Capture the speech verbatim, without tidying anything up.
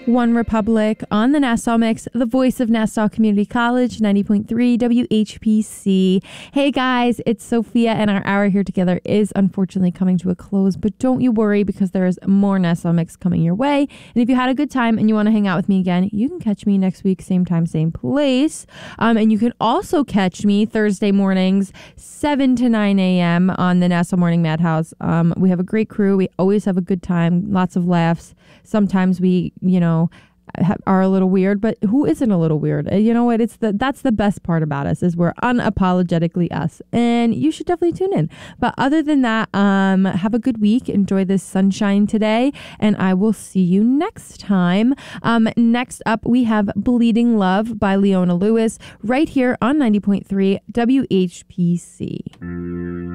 One Republic on the Nassau Mix, the voice of Nassau Community College, ninety point three W H P C. Hey guys, it's Sophia, and our hour here together is unfortunately coming to a close, but don't you worry because there is more Nassau Mix coming your way. And if you had a good time and you want to hang out with me again, you can catch me next week, same time, same place. Um, and you can also catch me Thursday mornings, seven to nine a.m. on the Nassau Morning Madhouse. Um, we have a great crew. We always have a good time, lots of laughs. Sometimes we, you know, are a little weird, but who isn't a little weird? You know what? It's the that's the best part about us is we're unapologetically us, and you should definitely tune in. But other than that, um, have a good week. Enjoy this sunshine today, and I will see you next time. Um, next up, we have "Bleeding Love" by Leona Lewis right here on ninety point three W H P C.